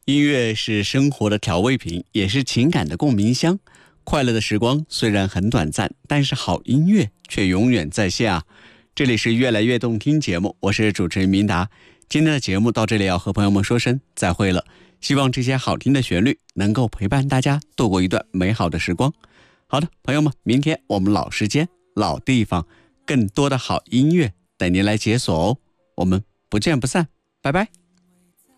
音乐是生活的调味品，也是情感的共鸣箱。快乐的时光虽然很短暂，但是好音乐却永远在线啊！这里是越来越动听节目，我是主持人明达。今天的节目到这里要和朋友们说声再会了，希望这些好听的旋律能够陪伴大家度过一段美好的时光。好的，朋友们，明天我们老时间、老地方，更多的好音乐等您来解锁哦。我们不见不散，拜拜。